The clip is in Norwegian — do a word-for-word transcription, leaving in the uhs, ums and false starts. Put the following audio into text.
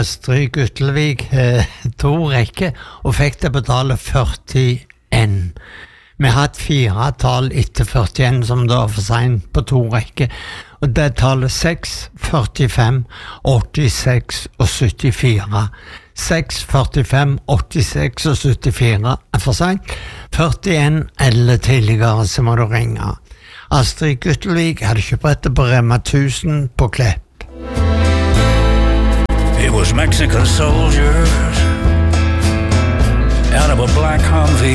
Astrid Guttelvik eh, to rekker og fikk det betale førtien. Vi har hatt fire tall etter førtien som da er for sent på to rekker, og det er tallet seks, førtifem, åttiseks og syttifire. seks, førtifem, åttiseks og syttifire er for sent. førtien eller tidligere så må du ringe. Astrid Guttelvik hadde kjøpt brettet på Rema tusen på Klepp. It was Mexican soldiers out of a black Humvee.